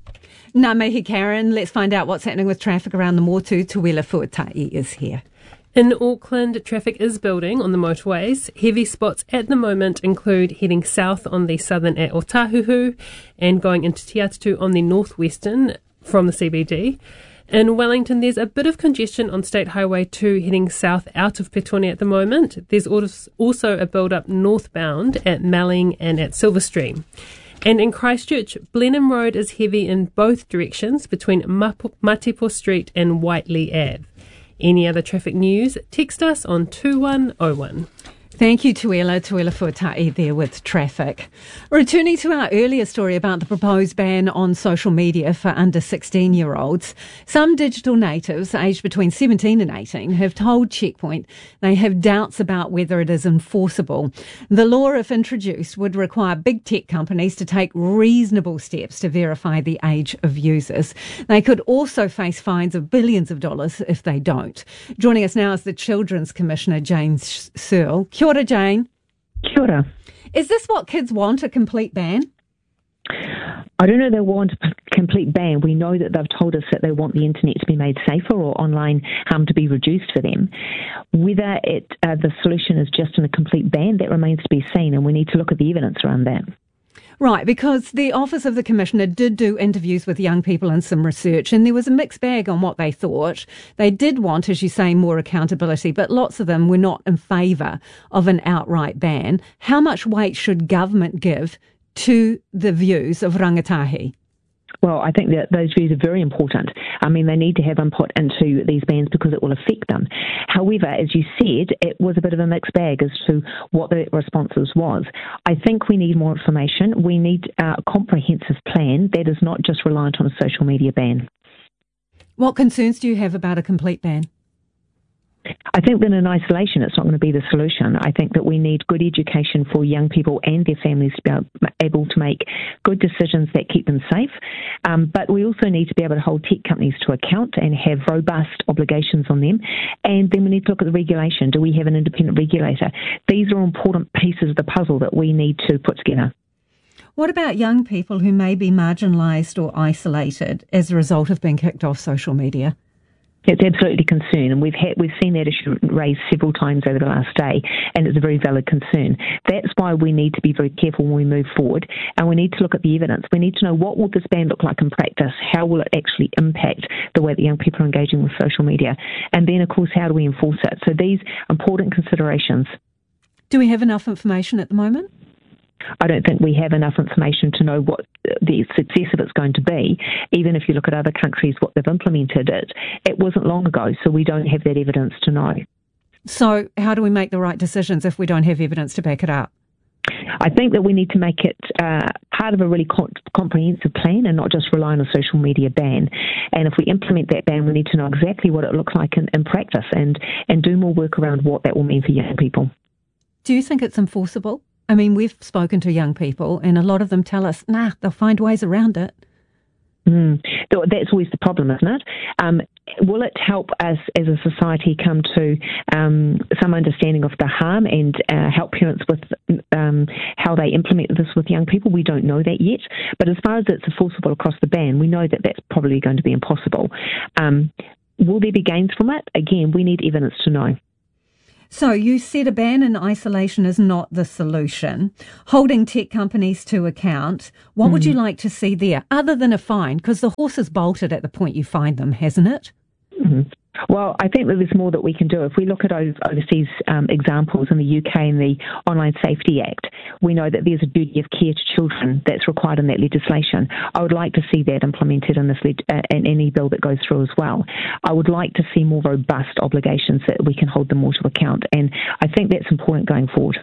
Ngā mihi, Karen. Let's find out what's happening with traffic around the Motu. Tuwila Fuatai is here. In Auckland, traffic is building on the motorways. Heavy spots at the moment include heading south on the southern at Otahuhu and going into Te Atatu on the northwestern from the C B D. In Wellington, there's a bit of congestion on State Highway two heading south out of Petone at the moment. There's also a build-up northbound at Melling and at Silverstream. And in Christchurch, Blenheim Road is heavy in both directions between Matipo Street and Whiteley Ave. Any other traffic news, text us on two one oh one. Thank you, Tuela. Tuela Fuatai there with traffic. Returning to our earlier story about the proposed ban on social media for under sixteen-year-olds, some digital natives aged between seventeen and eighteen have told Checkpoint they have doubts about whether it is enforceable. The law, if introduced, would require big tech companies to take reasonable steps to verify the age of users. They could also face fines of billions of dollars if they don't. Joining us now is the Children's Commissioner, Jane Searle. Kia ora, Jane. Kia ora. Is this what kids want, a complete ban? I don't know they want a complete ban. We know that they've told us that they want the internet to be made safer or online harm to be reduced for them. Whether it uh, the solution is just in a complete ban, that remains to be seen, and we need to look at the evidence around that. Right, because the Office of the Commissioner did do interviews with young people and some research, and there was a mixed bag on what they thought. They did want, as you say, more accountability, but lots of them were not in favour of an outright ban. How much weight should government give to the views of rangatahi? Well, I think that those views are very important. I mean, they need to have input into these bans because it will affect them. However, as you said, it was a bit of a mixed bag as to what the responses was. I think we need more information. We need a comprehensive plan that is not just reliant on a social media ban. What concerns do you have about a complete ban? I think that in isolation it's not going to be the solution. I think that we need good education for young people and their families to be able to make good decisions that keep them safe. Um, but we also need to be able to hold tech companies to account and have robust obligations on them. And then we need to look at the regulation. Do we have an independent regulator? These are important pieces of the puzzle that we need to put together. What about young people who may be marginalised or isolated as a result of being kicked off social media? It's absolutely a concern, and we've had, we've seen that issue raised several times over the last day, and it's a very valid concern. That's why we need to be very careful when we move forward, and we need to look at the evidence. We need to know, what will this ban look like in practice? How will it actually impact the way that young people are engaging with social media? And then, of course, how do we enforce it? So these are important considerations. Do we have enough information at the moment? I don't think we have enough information to know what the success of it's going to be. Even if you look at other countries, what they've implemented it, it wasn't long ago, so we don't have that evidence to know. So how do we make the right decisions if we don't have evidence to back it up? I think that we need to make it uh, part of a really co- comprehensive plan and not just rely on a social media ban. And if we implement that ban, we need to know exactly what it looks like in, in practice and, and do more work around what that will mean for young people. Do you think it's enforceable? I mean, we've spoken to young people and a lot of them tell us, nah, they'll find ways around it. Mm. That's always the problem, isn't it? Um, will it help us as a society come to um, some understanding of the harm and uh, help parents with um, how they implement this with young people? We don't know that yet. But as far as it's enforceable across the ban, we know that that's probably going to be impossible. Um, will there be gains from it? Again, we need evidence to know. So you said a ban in isolation is not the solution. Holding tech companies to account, what mm. would you like to see there, other than a fine? Because the horse has bolted at the point you find them, hasn't it? Mm-hmm. Well, I think that there's more that we can do. If we look at overseas um, examples in the U K and the Online Safety Act, we know that there's a duty of care to children that's required in that legislation. I would like to see that implemented in this leg- uh, in any bill that goes through as well. I would like to see more robust obligations that we can hold them more to account, and I think that's important going forward.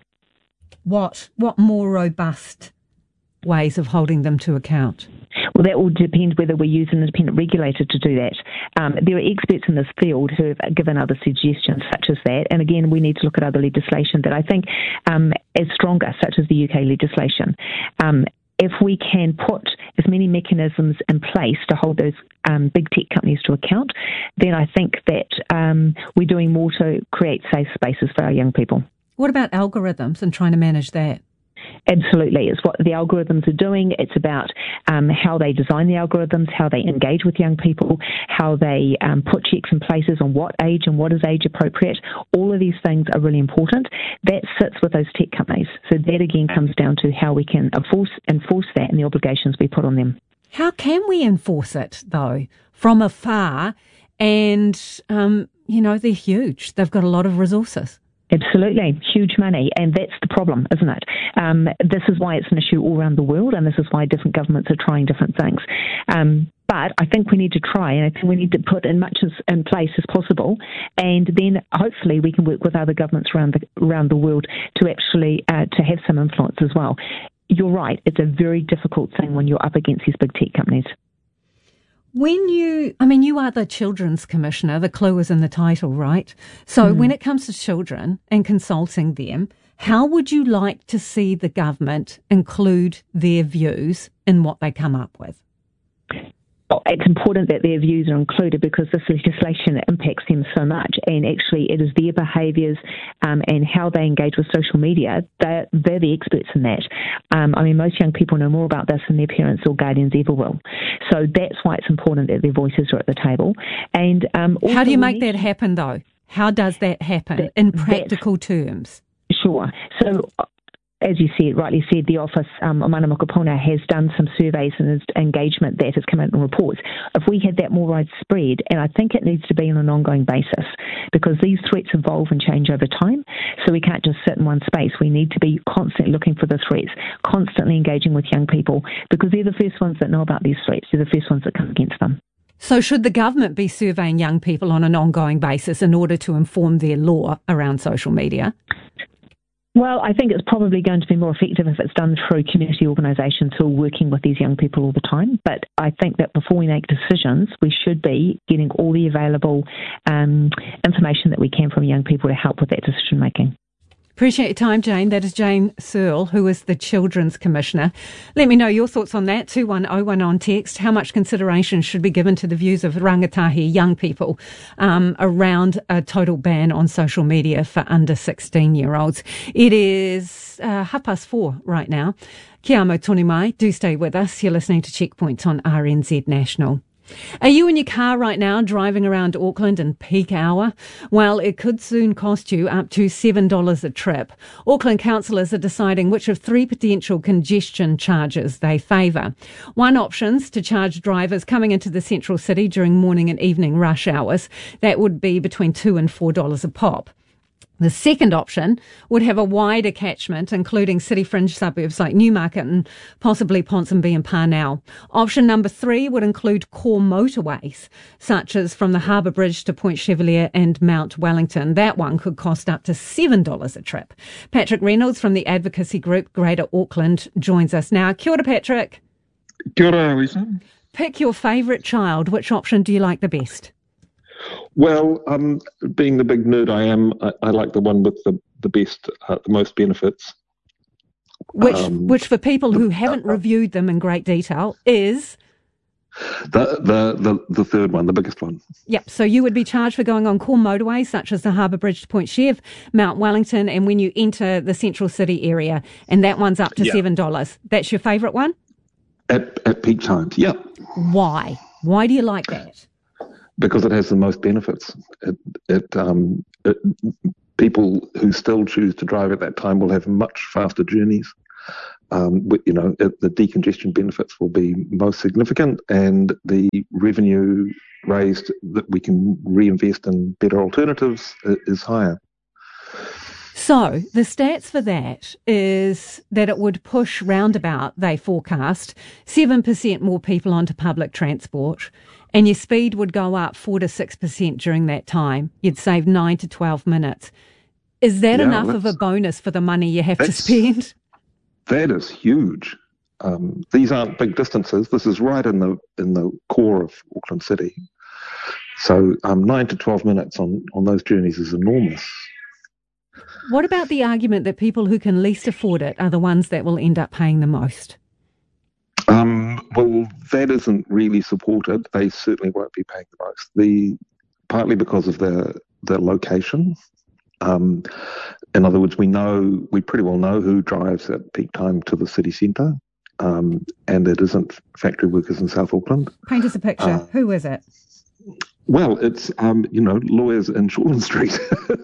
What? What more robust ways of holding them to account? Well, that will depend whether we use an independent regulator to do that. Um, there are experts in this field who have given other suggestions such as that. And again, we need to look at other legislation that I think um, is stronger, such as the U K legislation. Um, if we can put as many mechanisms in place to hold those um, big tech companies to account, then I think that um, we're doing more to create safe spaces for our young people. What about algorithms and trying to manage that? Absolutely. It's what the algorithms are doing. It's about um, how they design the algorithms, how they engage with young people, how they um, put checks in places on what age and what is age appropriate. All of these things are really important. That sits with those tech companies. So that again comes down to how we can enforce, enforce that and the obligations we put on them. How can we enforce it, though, from afar? And, um, you know, they're huge. They've got a lot of resources. Absolutely. Huge money. And that's the problem, isn't it? Um, this is why it's an issue all around the world, and this is why different governments are trying different things. Um, but I think we need to try, and I think we need to put in much as in place as possible, and then hopefully we can work with other governments around the, around the world to actually uh, to have some influence as well. You're right. It's a very difficult thing when you're up against these big tech companies. When you, I mean, you are the Children's Commissioner, the clue is in the title, right? So mm. when it comes to children and consulting them, how would you like to see the government include their views in what they come up with? Well, it's important that their views are included because this legislation impacts them so much, and actually it is their behaviours um, and how they engage with social media. They're, they're the experts in that. Um, I mean, most young people know more about this than their parents or guardians ever will. So that's why it's important that their voices are at the table. And um, how do you make that happen, though? How does that happen that, in practical terms? Sure. So, as you said, rightly said, the office, um, Mana Mokopuna, has done some surveys and engagement that has come out in reports. If we had that more widespread, and I think it needs to be on an ongoing basis, because these threats evolve and change over time, so we can't just sit in one space. We need to be constantly looking for the threats, constantly engaging with young people, because they're the first ones that know about these threats. They're the first ones that come against them. So should the government be surveying young people on an ongoing basis in order to inform their law around social media? Well, I think it's probably going to be more effective if it's done through community organisations who are working with these young people all the time. But I think that before we make decisions, we should be getting all the available um, information that we can from young people to help with that decision making. Appreciate your time, Jane. That is Jane Searle, who is the Children's Commissioner. Let me know your thoughts on that. two one oh one on text. How much consideration should be given to the views of rangatahi young people um, around a total ban on social media for under sixteen-year-olds? It is uh, half past four right now. Kia amo tonu mai. Do stay with us. You're listening to Checkpoint on R N Z National. Are you in your car right now driving around Auckland in peak hour? Well, it could soon cost you up to seven dollars a trip. Auckland councillors are deciding which of three potential congestion charges they favour. One option's to charge drivers coming into the central city during morning and evening rush hours. That would be between two and four dollars a pop. The second option would have a wider catchment, including city fringe suburbs like Newmarket and possibly Ponsonby and Parnell. Option number three would include core motorways, such as from the Harbour Bridge to Point Chevalier and Mount Wellington. That one could cost up to seven dollars a trip. Patrick Reynolds from the advocacy group Greater Auckland joins us now. Kia ora, Patrick. Kia ora, Lisa. Pick your favourite child. Which option do you like the best? Well, um, being the big nerd I am, I, I like the one with the, the best, uh, the most benefits. Which, um, which for people who haven't uh, reviewed them in great detail, is? The, the, the, the third one, the biggest one. Yep, so you would be charged for going on core motorways such as the Harbour Bridge to Point Chev, Mount Wellington, and when you enter the central city area, and that one's up to yeah. seven dollars. That's your favourite one? At, at peak times, yeah. Why? Why do you like that? Because it has the most benefits. It, it, um, it, people who still choose to drive at that time will have much faster journeys. Um, you know, it, the decongestion benefits will be most significant, and the revenue raised that we can reinvest in better alternatives is higher. So the stats for that is that it would push roundabout, they forecast, seven percent more people onto public transport, and your speed would go up four to six percent during that time. You'd save nine to twelve minutes. Is that yeah, enough of a bonus for the money you have to spend? That is huge. Um, these aren't big distances. This is right in the in the core of Auckland City. So um, nine to twelve minutes on, on those journeys is enormous. What about the argument that people who can least afford it are the ones that will end up paying the most? Um, well, that isn't really supported. They certainly won't be paying the most. The partly because of their their location. Um, in other words, we know we pretty well know who drives at peak time to the city centre, um, and it isn't factory workers in South Auckland. Paint us a picture. Uh, who is it? Well, it's um, you know lawyers in Shortland Street.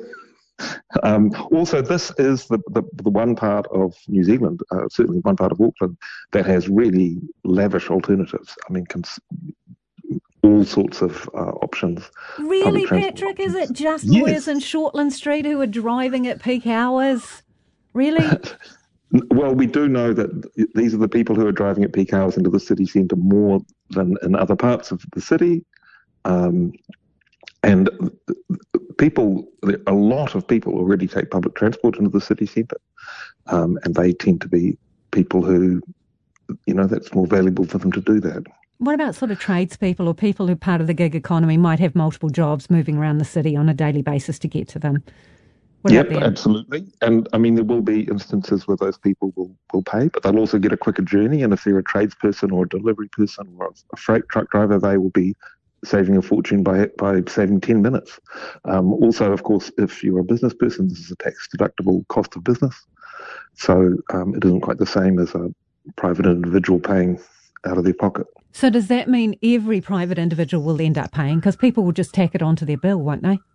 Um, also, this is the, the, the one part of New Zealand, uh, certainly one part of Auckland, that has really lavish alternatives. I mean, cons- all sorts of uh, options. Really, Patrick? Options. Is it just yes. lawyers in Shortland Street who are driving at peak hours? Really? Well, we do know that these are the people who are driving at peak hours into the city centre more than in other parts of the city. Um, and people, a lot of people already take public transport into the city centre, um, and they tend to be people who, you know, that's more valuable for them to do that. What about sort of tradespeople or people who are part of the gig economy might have multiple jobs moving around the city on a daily basis to get to them? What yep, absolutely. And I mean, there will be instances where those people will, will pay, but they'll also get a quicker journey. And if they're a tradesperson or a delivery person or a freight truck driver, they will be saving a fortune by by saving ten minutes. Um, also, of course, if you're a business person, this is a tax-deductible cost of business. So um, it isn't quite the same as a private individual paying out of their pocket. So does that mean every private individual will end up paying? Because people will just tack it onto their bill, won't they?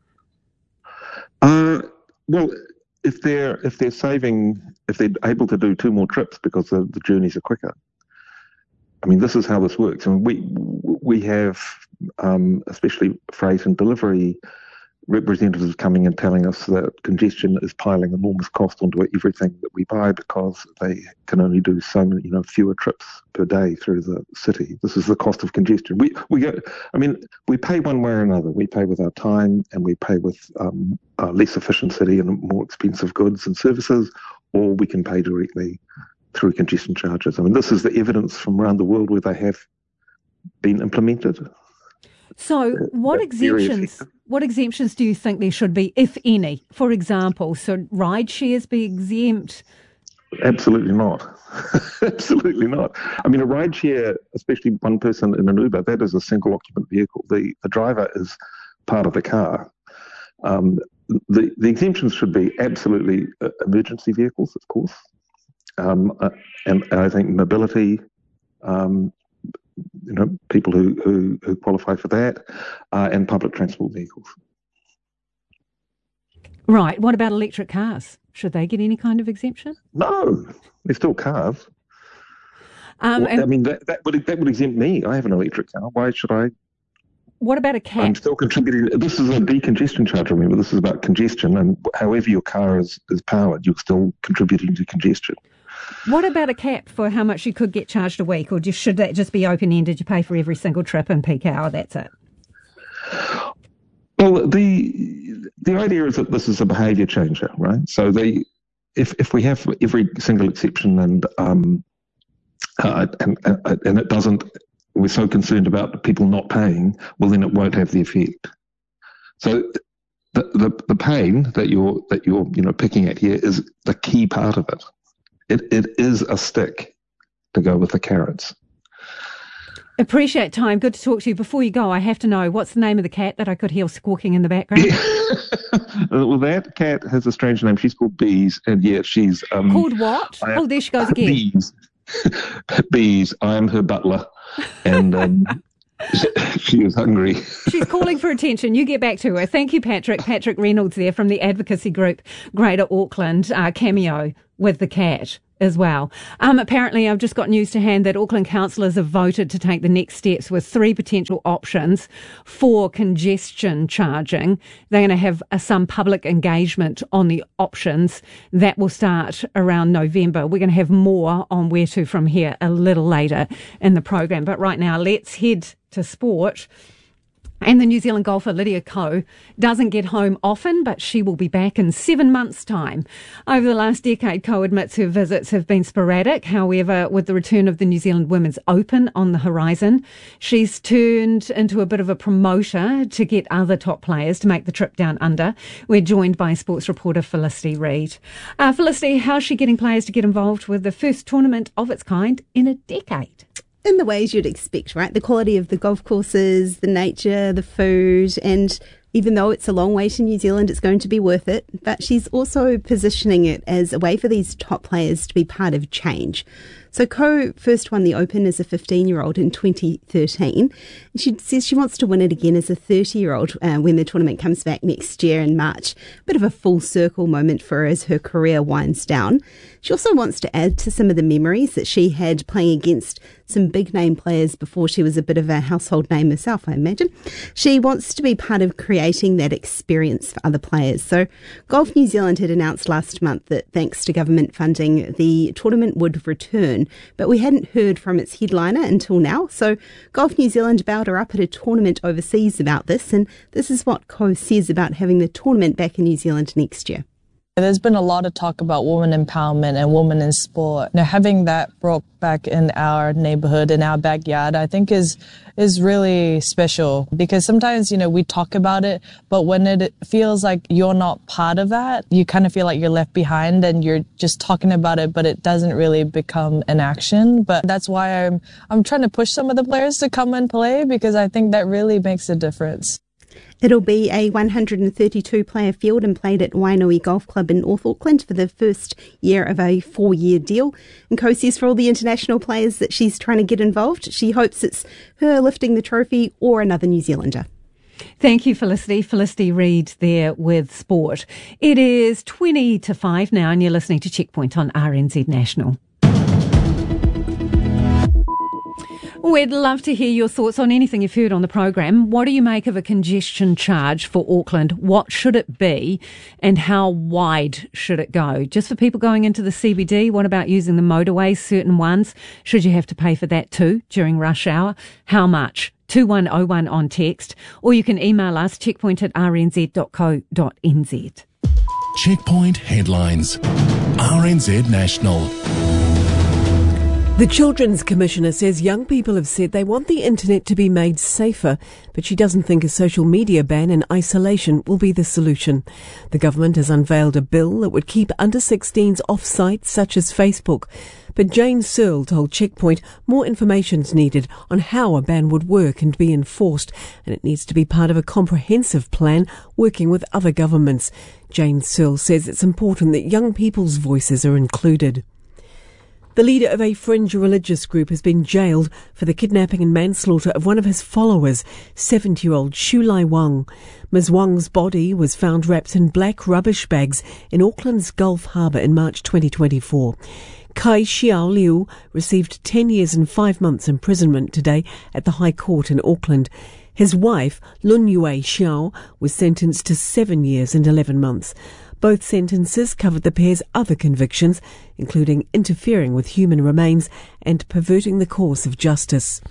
Uh, well, if they're if they're saving, if they're able to do two more trips because the, the journeys are quicker. I mean, this is how this works. I mean, we we have, um, especially freight and delivery representatives coming and telling us that congestion is piling enormous cost onto everything that we buy because they can only do so many, you know, fewer trips per day through the city. This is the cost of congestion. We we go. I mean, we pay one way or another. We pay with our time, and we pay with um, uh, less efficiency and more expensive goods and services, or we can pay directly through congestion charges. I mean, this is the evidence from around the world where they have been implemented. So what exemptions what exemptions do you think there should be, if any? For example, should ride shares be exempt? Absolutely not. Absolutely not. I mean, a ride share, especially one person in an Uber, that is a single occupant vehicle. The, the driver is part of the car. Um, the, the exemptions should be absolutely uh, emergency vehicles, of course. Um, uh, and, and I think mobility, um, you know, people who, who, who qualify for that, uh, and public transport vehicles. Right. What about electric cars? Should they get any kind of exemption? No, they're still cars. Um, well, I mean, that, that would that would exempt me. I have an electric car. Why should I? What about a cap? I'm still contributing. This is a decongestion charge, remember. This is about congestion, and however your car is, is powered, you're still contributing to congestion. What about a cap for how much you could get charged a week, or just, should that just be open-ended? You pay for every single trip and peak hour, that's it? Well, the the idea is that this is a behaviour changer, right? So they, if if we have every single exception and um uh, and and it doesn't, we're so concerned about people not paying, well then it won't have the effect. So the the, the pain that you're that you're you know picking at here is the key part of it. It it is a stick to go with the carrots. Appreciate time. Good to talk to you. Before you go, I have to know, what's the name of the cat that I could hear squawking in the background? Well, that cat has a strange name. She's called Bees, and yeah, she's um, called what? I, oh, there she goes again. Bees. Bees. I am her butler, and um, she is hungry. She's calling for attention. You get back to her. Thank you, Patrick. Patrick Reynolds there from the advocacy group Greater Auckland, uh, Cameo with the cat as well. Um, apparently, I've just got news to hand that Auckland councillors have voted to take the next steps with three potential options for congestion charging. They're going to have uh, some public engagement on the options. That will start around November. We're going to have more on where to from here a little later in the program. But right now, let's head to sport. And the New Zealand golfer Lydia Ko doesn't get home often, but she will be back in seven months' time. Over the last decade, Ko admits her visits have been sporadic. However, with the return of the New Zealand Women's Open on the horizon, she's turned into a bit of a promoter to get other top players to make the trip down under. We're joined by sports reporter Felicity Reid. Uh, Felicity, how's she getting players to get involved with the first tournament of its kind in a decade? In the ways you'd expect, right? The quality of the golf courses, the nature, the food, and even though it's a long way to New Zealand, it's going to be worth it. But she's also positioning it as a way for these top players to be part of change. So Ko first won the Open as a fifteen-year-old in twenty thirteen. And she says she wants to win it again as a thirty-year-old uh, when the tournament comes back next year in March. A bit of a full circle moment for her as her career winds down. She also wants to add to some of the memories that she had playing against some big-name players before she was a bit of a household name herself, I imagine. She wants to be part of creating that experience for other players. So Golf New Zealand had announced last month that thanks to government funding, the tournament would return, but we hadn't heard from its headliner until now. So Golf New Zealand bowed her up at a tournament overseas about this, and this is what Ko says about having the tournament back in New Zealand next year. There's been a lot of talk about women empowerment and women in sport. Now, having that brought back in our neighborhood, in our backyard, I think is is really special, because sometimes, you know, we talk about it, but when it feels like you're not part of that, you kind of feel like you're left behind and you're just talking about it, but it doesn't really become an action. But that's why I'm I'm trying to push some of the players to come and play, because I think that really makes a difference. It'll be a one hundred thirty-two player field and played at Wainui Golf Club in North Auckland for the first year of a four-year deal. And Ko says for all the international players that she's trying to get involved, she hopes it's her lifting the trophy or another New Zealander. Thank you, Felicity. Felicity Reid there with sport. It is twenty to five now, and you're listening to Checkpoint on R N Z National. We'd love to hear your thoughts on anything you've heard on the program. What do you make of a congestion charge for Auckland? What should it be, and how wide should it go? Just for people going into the C B D, what about using the motorways, certain ones? Should you have to pay for that too during rush hour? How much? two one oh one on text, or you can email us checkpoint at r n z dot co dot n z. Checkpoint headlines. R N Z National. The Children's Commissioner says young people have said they want the internet to be made safer, but she doesn't think a social media ban and isolation will be the solution. The government has unveiled a bill that would keep under sixteens off sites such as Facebook. But Jane Searle told Checkpoint more information's needed on how a ban would work and be enforced, and it needs to be part of a comprehensive plan working with other governments. Jane Searle says it's important that young people's voices are included. The leader of a fringe religious group has been jailed for the kidnapping and manslaughter of one of his followers, seventy-year-old Shu Lai Wang. Miz Wang's body was found wrapped in black rubbish bags in Auckland's Gulf Harbour in March twenty twenty-four. Kai Xiao Liu received ten years and five months imprisonment today at the High Court in Auckland. His wife, Lun Yue Xiao, was sentenced to seven years and eleven months. Both sentences covered the pair's other convictions, including interfering with human remains and perverting the course of justice.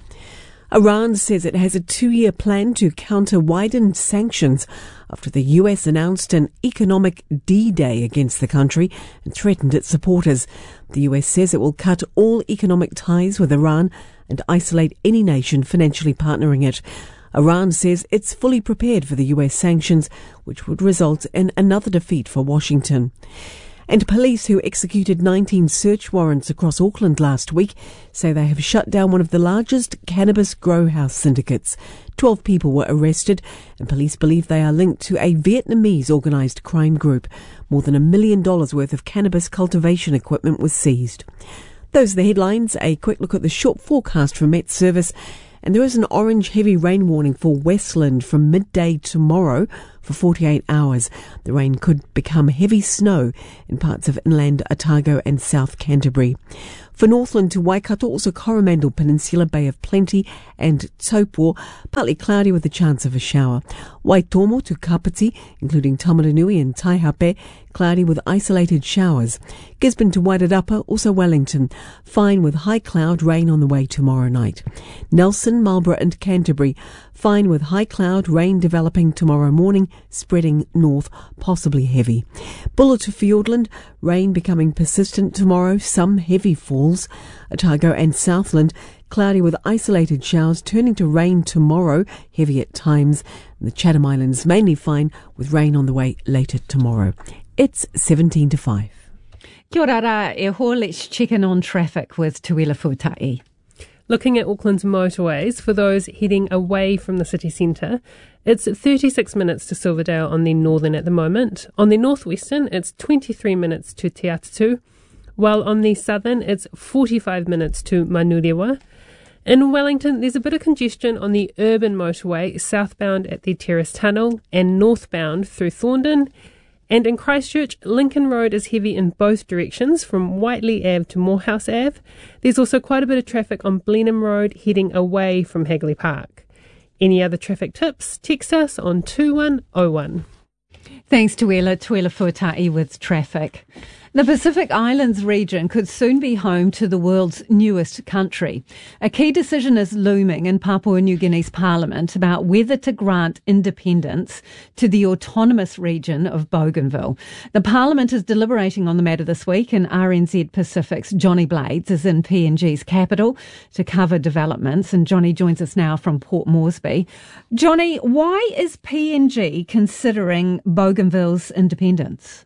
Iran says it has a two-year plan to counter widened sanctions after the U S announced an economic D-Day against the country and threatened its supporters. The U S says it will cut all economic ties with Iran and isolate any nation financially partnering it. Iran says it's fully prepared for the U S sanctions, which would result in another defeat for Washington. And police who executed nineteen search warrants across Auckland last week say they have shut down one of the largest cannabis grow house syndicates. Twelve people were arrested, and police believe they are linked to a Vietnamese organised crime group. More than a million dollars worth of cannabis cultivation equipment was seized. Those are the headlines. A quick look at the short forecast from Met Service. And there is an orange heavy rain warning for Westland from midday tomorrow for forty-eight hours. The rain could become heavy snow in parts of inland Otago and South Canterbury. For Northland to Waikato, also Coromandel Peninsula, Bay of Plenty and Taupo, partly cloudy with a chance of a shower. Waitomo to Kapiti, including Tamaranui and Taihape, cloudy with isolated showers. Gisborne to Wairarapa, also Wellington, fine with high cloud, rain on the way tomorrow night. Nelson, Marlborough and Canterbury, fine with high cloud, rain developing tomorrow morning, spreading north, possibly heavy. Buller to Fiordland, rain becoming persistent tomorrow, some heavy falls. Otago and Southland, cloudy with isolated showers, turning to rain tomorrow, heavy at times. And the Chatham Islands mainly fine with rain on the way later tomorrow. It's seventeen to five. Kia ora rā, e ho, let's check in on traffic with Tuila Futai. Looking at Auckland's motorways, for those heading away from the city centre, it's thirty-six minutes to Silverdale on the northern at the moment. On the northwestern, it's twenty-three minutes to Te Atatu, while on the southern, it's forty-five minutes to Manurewa. In Wellington, there's a bit of congestion on the urban motorway, southbound at the Terrace Tunnel and northbound through Thorndon. And in Christchurch, Lincoln Road is heavy in both directions, from Whiteley Ave to Morehouse Ave. There's also quite a bit of traffic on Blenheim Road heading away from Hagley Park. Any other traffic tips? Text us on two one oh one. Thanks to Tuila, Tuila Futai with traffic. The Pacific Islands region could soon be home to the world's newest country. A key decision is looming in Papua New Guinea's parliament about whether to grant independence to the autonomous region of Bougainville. The parliament is deliberating on the matter this week, and R N Z Pacific's Johnny Blades is in P N G's capital to cover developments, and Johnny joins us now from Port Moresby. Johnny, why is P N G considering Bougainville's independence?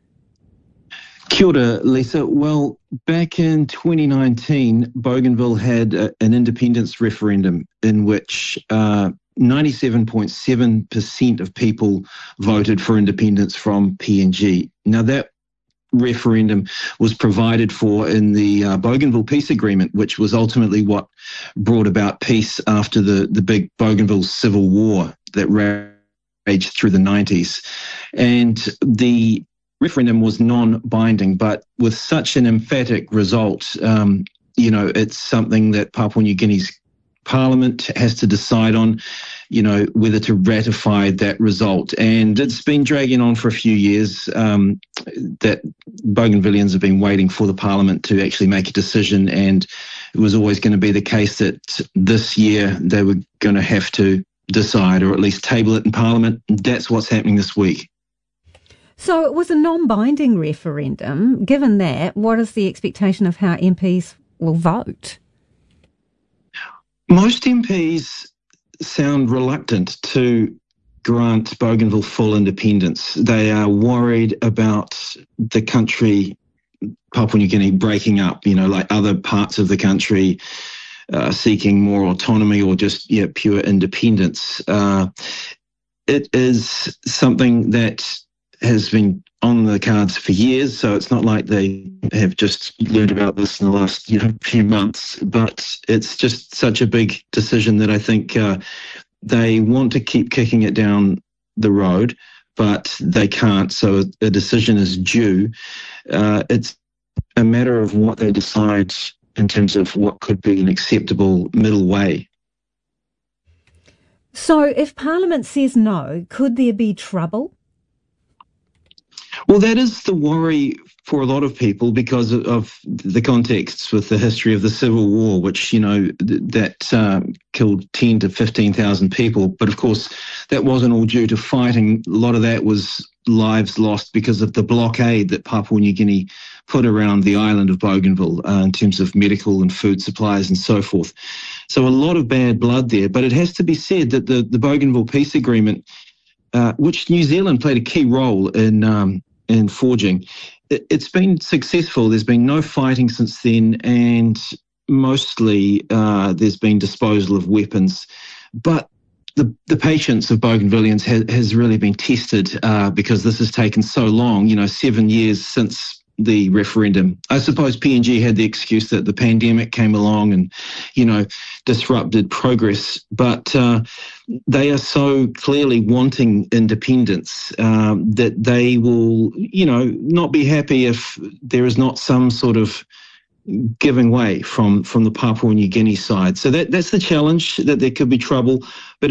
Kia ora, Lisa. Well, back in twenty nineteen, Bougainville had a, an independence referendum in which uh, ninety-seven point seven percent of people voted for independence from P N G. Now, that referendum was provided for in the uh, Bougainville Peace Agreement, which was ultimately what brought about peace after the, the big Bougainville Civil War that raged through the nineties. And the referendum was non-binding, but with such an emphatic result, um, you know, it's something that Papua New Guinea's parliament has to decide on, you know, whether to ratify that result. And it's been dragging on for a few years um, that Bougainvilleans have been waiting for the parliament to actually make a decision, and it was always going to be the case that this year they were going to have to decide, or at least table it in parliament. That's what's happening this week. So it was a non-binding referendum. Given that, what is the expectation of how M Ps will vote? Most M Ps sound reluctant to grant Bougainville full independence. They are worried about the country, Papua New Guinea, breaking up, you know, like other parts of the country uh, seeking more autonomy or just yeah, pure independence. Uh, it is something that has been on the cards for years, so it's not like they have just learned about this in the last you know few months. But it's just such a big decision that I think uh, they want to keep kicking it down the road, but they can't. So a decision is due. Uh, it's a matter of what they decide in terms of what could be an acceptable middle way. So if Parliament says no, could there be trouble? Well, that is the worry for a lot of people because of the contexts with the history of the Civil War, which, you know, th- that uh, killed ten to fifteen thousand people. But of course, that wasn't all due to fighting. A lot of that was lives lost because of the blockade that Papua New Guinea put around the island of Bougainville uh, in terms of medical and food supplies and so forth. So a lot of bad blood there. But it has to be said that the, the Bougainville Peace Agreement, uh, which New Zealand played a key role in um, in forging, it, it's been successful. There's been no fighting since then, and mostly uh, there's been disposal of weapons. But the, the patience of Bougainvilleans has, has really been tested uh, because this has taken so long, you know, seven years since the referendum. I suppose P N G had the excuse that the pandemic came along and, you know, disrupted progress, but uh, they are so clearly wanting independence um, that they will, you know, not be happy if there is not some sort of giving way from, from the Papua New Guinea side. So that, that's the challenge, that there could be trouble. But